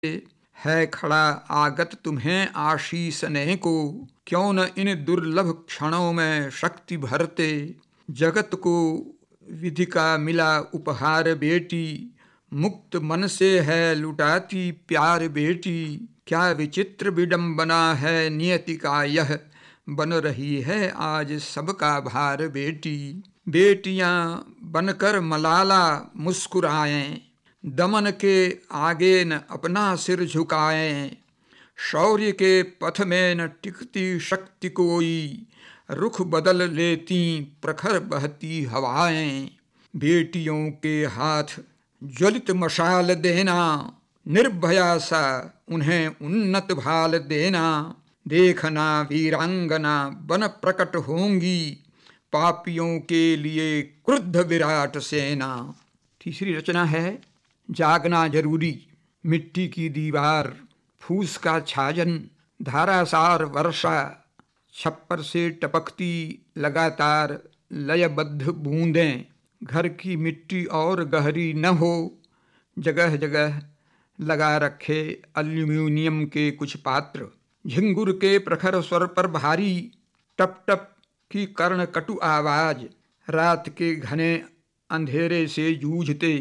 है खड़ा आगत तुम्हें आशीषने को, क्यों न इन दुर्लभ क्षणों में शक्ति भरते। जगत को विधि का मिला उपहार बेटी, मुक्त मन से है लुटाती प्यार बेटी। क्या विचित्र विडंबना है नियति का यह, बन रही है आज सबका भार बेटी। बेटियां बनकर मलाला मुस्कुराएं, दमन के आगे न अपना सिर झुकाएं। शौर्य के पथ में न टिकती शक्ति कोई, रुख बदल लेती प्रखर बहती हवाएं। बेटियों के हाथ ज्वलित मशाल देना, निर्भया सा उन्हें उन्नत भाल देना। देखना वीरांगना बन प्रकट होंगी, पापियों के लिए क्रुद्ध विराट सेना। तीसरी रचना है जागना जरूरी। मिट्टी की दीवार, फूस का छाजन, धारासार वर्षा, छप्पर से टपकती लगातार लयबद्ध बूंदें। घर की मिट्टी और गहरी न हो, जगह जगह लगा रखे एल्यूमिनियम के कुछ पात्र। झिंगुर के प्रखर स्वर पर भारी टप टप की कर्ण कटु आवाज। रात के घने अंधेरे से जूझते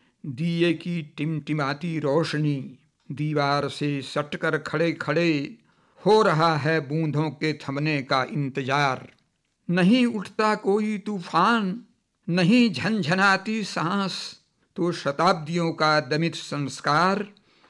दिए की टिमटिमाती रोशनी। दीवार से सटकर खड़े खड़े हो रहा है बूंदों के थमने का इंतजार। नहीं उठता कोई तूफान, नहीं झनझनाती सांस, तो शताब्दियों का दमित संस्कार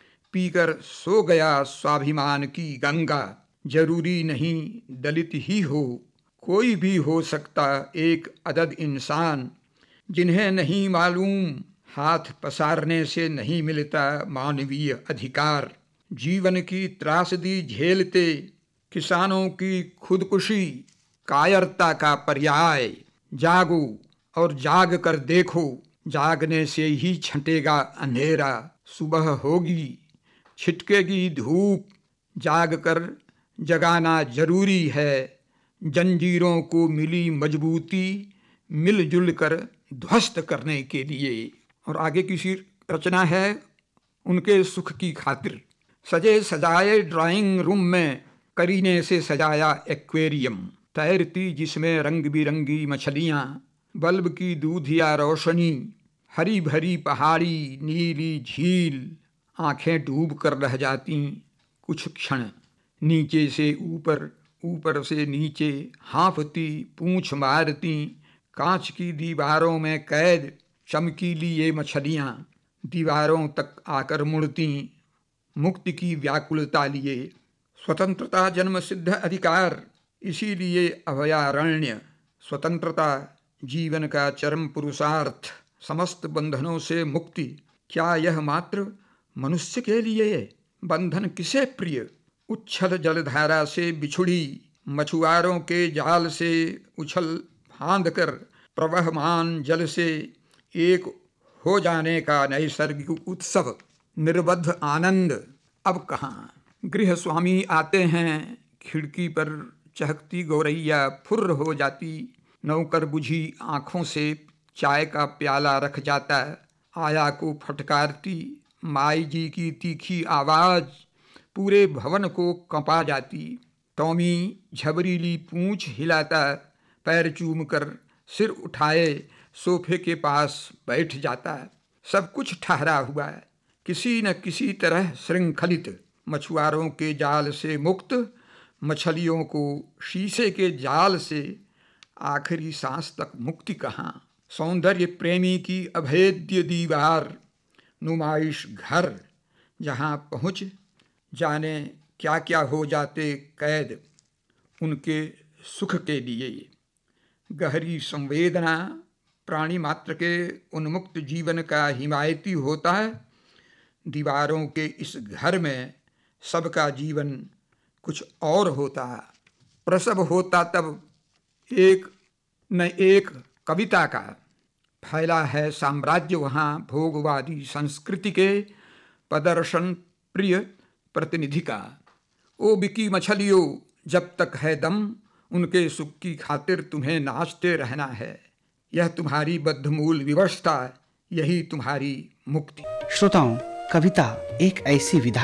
पीकर सो गया स्वाभिमान की गंगा। जरूरी नहीं दलित ही हो, कोई भी हो सकता एक अदद इंसान। जिन्हें नहीं मालूम हाथ पसारने से नहीं मिलता मानवीय अधिकार। जीवन की त्रासदी झेलते किसानों की खुदकुशी, कायरता का पर्याय। जागो और जाग कर देखो, जागने से ही छंटेगा अंधेरा। सुबह होगी, छिटकेगी धूप, जाग कर जगाना जरूरी है। जंजीरों को मिली मजबूती, मिलजुल कर ध्वस्त करने के लिए। और आगे की रचना है उनके सुख की खातिर। सजे सजाए ड्राइंग रूम में करीने से सजाया एक्वेरियम। तैरती जिसमें रंग बिरंगी मछलियाँ, बल्ब की दूधिया रोशनी, हरी भरी पहाड़ी, नीली झील। आंखें डूब कर रह जाती कुछ क्षण, नीचे से ऊपर, ऊपर से नीचे, हाँफती पूंछ मारती। कांच की दीवारों में कैद चमकीली ये मछलियाँ, दीवारों तक आकर मुड़ती मुक्ति की व्याकुलता लिए। स्वतंत्रता जन्म सिद्ध अधिकार, इसीलिए अभयारण्य। स्वतंत्रता जीवन का चरम पुरुषार्थ, समस्त बंधनों से मुक्ति। क्या यह मात्र मनुष्य के लिए? बंधन किसे प्रिय? उच्छल जलधारा से बिछुड़ी मछुआरों के जाल से उछल फांद कर प्रवहमान जल से एक हो जाने का नैसर्गिक उत्सव, निर्बद्ध आनंद अब कहाँ। गृह स्वामी आते हैं, खिड़की पर चहकती गौरैया फुर्र हो जाती। नौकर बुझी आँखों से चाय का प्याला रख जाता। आया को फटकारती माई जी की तीखी आवाज़ पूरे भवन को कंपा जाती। टॉमी झबरीली पूंछ हिलाता, पैर चूम कर सिर उठाए सोफे के पास बैठ जाता। सब कुछ ठहरा हुआ है, किसी न किसी तरह श्रृंखलित। मछुआरों के जाल से मुक्त, मछलियों को शीशे के जाल से। आखिरी सांस तक मुक्ति कहाँ? सौंदर्य प्रेमी की अभेद्य दीवार, नुमाइश घर, जहाँ पहुँच जाने क्या क्या हो जाते कैद उनके सुख के लिए। गहरी संवेदना प्राणी मात्र के उन्मुक्त जीवन का हिमायती होता है। दीवारों के इस घर में सबका जीवन कुछ और होता। प्रसव होता तब एक न एक कविता का। फैला है साम्राज्य वहाँ भोगवादी संस्कृति के प्रदर्शन प्रिय प्रतिनिधि का। ओ बिकी मछलियों, जब तक है दम, उनके सुख की खातिर तुम्हें नाचते रहना है। यह तुम्हारी बद्धमूल विवशता, यही तुम्हारी मुक्ति। श्रोताओं, कविता एक ऐसी विधा